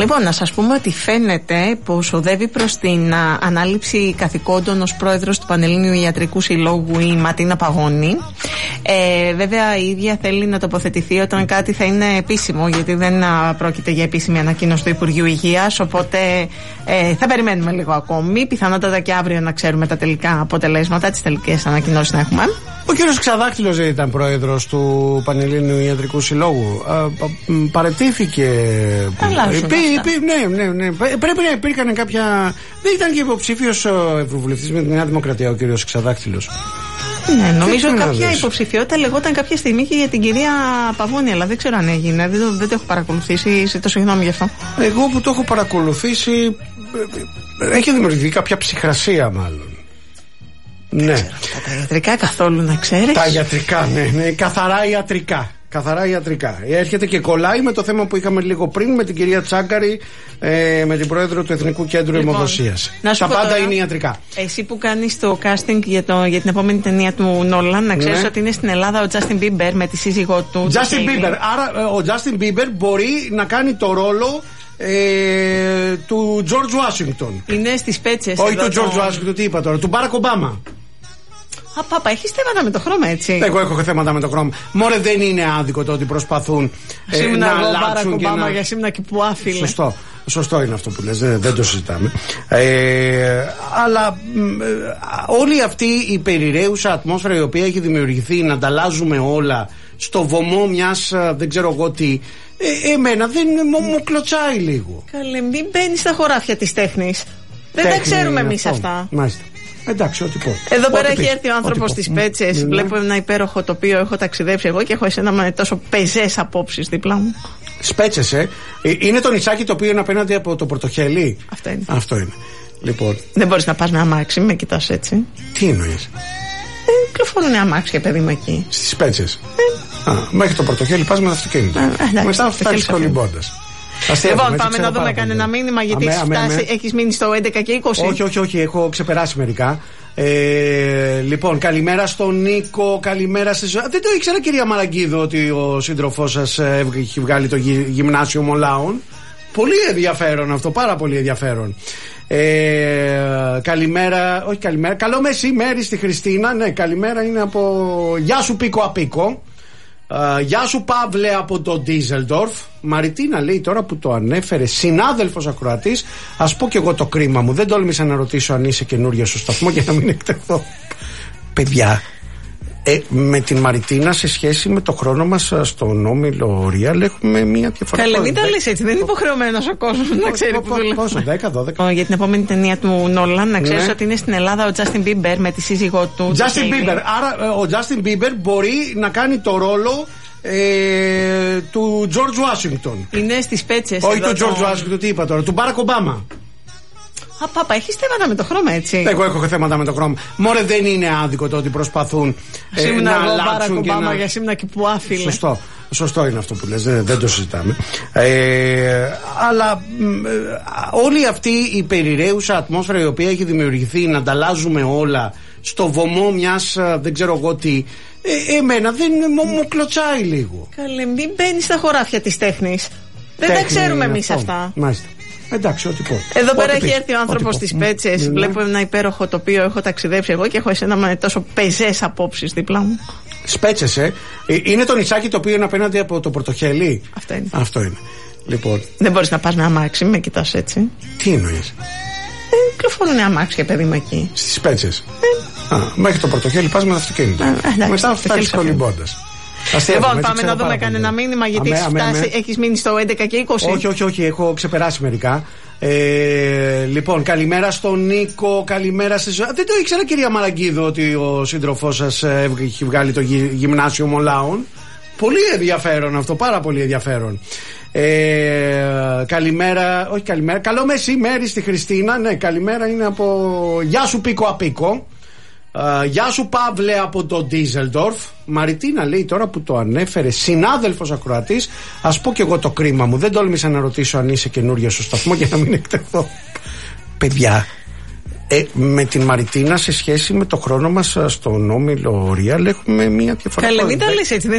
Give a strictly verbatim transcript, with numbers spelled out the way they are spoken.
Λοιπόν, να σας πούμε ότι φαίνεται πως οδεύει προς την α, ανάληψη καθηκόντων ως πρόεδρος του Πανελλήνιου Ιατρικού Συλλόγου η Ματίνα Παγώνη. Ε, βέβαια η ίδια θέλει να τοποθετηθεί όταν κάτι θα είναι επίσημο, γιατί δεν α, πρόκειται για επίσημη ανακοίνωση του Υπουργείου Υγείας, οπότε ε, θα περιμένουμε λίγο ακόμη. Πιθανότατα και αύριο να ξέρουμε τα τελικά αποτελέσματα, τις τελικές ανακοινώσεις να έχουμε. Ο κύριος Ξαδάκτυλος δεν ήταν πρόεδρος του Πανελλήνιου Ιατρικού Συλλόγου. Α, παραιτήθηκε. Ναι, ναι, ναι. Πρέπει να υπήρχαν κάποια. Δεν ήταν και υποψήφιος ευρωβουλευτής με τη Νέα Δημοκρατία ο κύριος Ξαδάκτυλος. Ναι, νομίζω ότι κάποια υποψηφιότητα λεγόταν κάποια στιγμή και για την κυρία Παγώνη, αλλά δεν ξέρω αν έγινε. Δεν το, δεν το έχω παρακολουθήσει. Ζητώ συγγνώμη γι' αυτό. Εγώ που το έχω παρακολουθήσει, έχει δημιουργηθεί κάποια ψυχρασία μάλλον. Ναι. Ξέρω, τα ιατρικά καθόλου να ξέρεις. Τα ιατρικά, ναι, ναι, καθαρά ιατρικά. Καθαρά ιατρικά. Έρχεται και κολλάει με το θέμα που είχαμε λίγο πριν με την κυρία Τσάγκαρη, ε, με την πρόεδρο του Εθνικού Κέντρου λοιπόν, Αιμοδοσίας. Τα πάντα τώρα, είναι ιατρικά. Εσύ που κάνεις το casting για, το, για την επόμενη ταινία του Νόλαν, να ξέρεις ναι. ότι είναι στην Ελλάδα ο Justin Bieber με τη σύζυγό του. Justin Bieber. Άρα ο Justin Bieber μπορεί να κάνει το ρόλο ε, του George Washington. Είναι στις πέτσες. Όχι του George το... Washington, τι είπα τώρα, του Barack Obama. Α, πάπα, έχεις θέματα με το χρώμα, έτσι. Εγώ έχω θέματα με το χρώμα. Μωρέ, δεν είναι άδικο το ότι προσπαθούν ε, να αλλάξουν και να... για σήμερα και που άφηλε. Σωστό. Σωστό είναι αυτό που λες, δεν, δεν το συζητάμε. Ε, αλλά ε, όλη αυτή η περιραίουσα ατμόσφαιρα η οποία έχει δημιουργηθεί να ανταλλάζουμε όλα στο βωμό μιας δεν ξέρω εγώ τι, ε, εμένα δεν μου, μου κλωτσάει λίγο. Καλέ, μην μπαίνει στα χωράφια της τέχνης. Δεν τα ξέρουμε εμείς αυτά. Μάλιστα. Εντάξει, ό,τι πω. Εδώ ό,τι πέρα πει. έχει έρθει ο άνθρωπος στις πέτσες. Ναι. Βλέπω ένα υπέροχο τοπίο. Έχω ταξιδέψει εγώ και έχω εσένα με τόσο πεζές απόψεις δίπλα μου. Σπέτσες, ε. Είναι το νησάκι το οποίο είναι απέναντι από το Πορτοχέλι. Αυτό είναι. Αυτό είναι. Λοιπόν. Δεν μπορείς να πας με αμάξι, με κοιτάς έτσι. Τι εννοείς? Ε, κυκλοφορούν αμάξια, παιδί μου, εκεί. Στις πέτσες. Ε. Α, μέχρι το Πορτοχέλι πας με το αυτοκίνητο. Ε, Μετά φτάνεις κολυμπώντας. Λοιπόν, πάμε να δούμε κανένα μήνυμα, γιατί αμέ, αμέ, αμέ. έχεις μείνει στο έντεκα και είκοσι. Όχι, όχι, όχι, έχω ξεπεράσει μερικά. Ε, λοιπόν, καλημέρα στον Νίκο, καλημέρα στη ζωή. Δεν το ήξερα, κυρία Μαραγκίδου, ότι ο σύντροφός σας έχει βγάλει το γυ, γυμνάσιο Μολάων. Πολύ ενδιαφέρον αυτό, πάρα πολύ ενδιαφέρον. Ε, καλημέρα, όχι καλημέρα, καλό μεσημέρι στη Χριστίνα. Ναι, καλημέρα είναι από. Γεια σου, Πίκο Απίκο. Uh, γεια σου Παύλε από το Ντίζελντορφ. Μαριτίνα λέει τώρα που το ανέφερε συνάδελφος ακροατής. Ας πω κι εγώ το κρίμα μου. Δεν τόλμησα να ρωτήσω αν είσαι καινούρια στο σταθμό και να μην εκτεθώ. Παιδιά, ε, με την Μαριτίνα σε σχέση με το χρόνο μας στον Όμιλο Real έχουμε μία διαφορά. Καλέ, μην τα λες έτσι, δεν είναι υποχρεωμένος ο κόσμος να ξέρει που δουλεύει. Πόσο, δέκα, δώδεκα. Για την επόμενη ταινία του Νόλαν, να ξέρεις ότι είναι στην Ελλάδα ο Justin Bieber με τη σύζυγό του. Justin Bieber. Άρα ο Justin Bieber μπορεί να κάνει το ρόλο ε, του George Washington. Είναι στις πέτσες. Όχι του George Washington, τι είπα τώρα, του Barack Obama. Α, πάπα, έχεις θέματα με το χρώμα, έτσι. Εγώ έχω θέματα με το χρώμα. Μωρέ, δεν είναι άδικο το ότι προσπαθούν ε, να αλλάξουν και να... για σήμερα και που άφηλε. Σωστό. Σωστό είναι αυτό που λες, δεν, δεν το συζητάμε. Ε, αλλά ε, όλη αυτή η περιραίουσα ατμόσφαιρα η οποία έχει δημιουργηθεί να ανταλλάζουμε όλα στο βωμό μιας δεν ξέρω εγώ τι, ε, εμένα δεν μου, μου κλωτσάει λίγο. Καλέ, μην μπαίνει στα χωράφια της τέχνης. Δεν Τέχνη, τα ξέρουμε εμείς αυτά. Μάλιστα. Εντάξει, ό,τι πω. Εδώ πέρα ό,τι έχει έρθει ο άνθρωπος στις πέτσες. Ναι. Βλέπω ένα υπέροχο τοπίο. Έχω ταξιδέψει εγώ και έχω εσένα με τόσο πεζές απόψεις δίπλα μου. Σπέτσες, ε. Είναι το νησάκι το οποίο είναι απέναντι από το Πορτοχέλι. Αυτό είναι. Αυτό είναι. Λοιπόν. Δεν μπορείς να πας με αμάξι, με κοιτάς έτσι. Τι εννοείς? Ε, κυκλοφορούν αμάξια, παιδί μου, εκεί. Στις πέτσες. Ε. Α, μέχρι το Πορτοχέλι πας με το αυτοκίνητο. Ε, Μετά φτάνεις κολυμπώντας. Λοιπόν, πάμε να δούμε κανένα μήνυμα, γιατί αμέ, αμέ, αμέ. έχεις μείνει στο έντεκα και είκοσι. Όχι, όχι, όχι, έχω ξεπεράσει μερικά. Ε, λοιπόν, καλημέρα στον Νίκο, καλημέρα στη ζωή. Δεν το ήξερα, κυρία Μαραγκίδου, ότι ο σύντροφός σας έχει βγάλει το γυ, γυμνάσιο Μολάων. Πολύ ενδιαφέρον αυτό, πάρα πολύ ενδιαφέρον. Ε, καλημέρα, όχι καλημέρα, καλό μεσημέρι στη Χριστίνα. Ναι, καλημέρα είναι από. Γεια σου Πίκο Απίκο. Uh, γεια σου Παύλε από το Ντίζελντορφ. Μαριτίνα λέει τώρα που το ανέφερε συνάδελφος ακροατής. Ας πω κι εγώ το κρίμα μου. Δεν τόλμησα να ρωτήσω αν είσαι καινούρια στο σταθμό για να μην εκτεθώ. Παιδιά, ε, με την Μαριτίνα σε σχέση με το χρόνο μας στον Όμιλο Real έχουμε μία διαφορά. Καλέ, μην τα λες έτσι.